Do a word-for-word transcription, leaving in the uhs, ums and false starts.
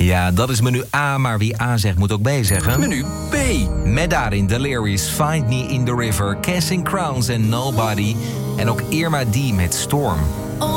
Ja, dat is menu A, maar wie A zegt moet ook B zeggen. Menu B. Met daarin Delirious, Find Me in the River, Casting Crowns en Nobody. En ook Irma D met Storm.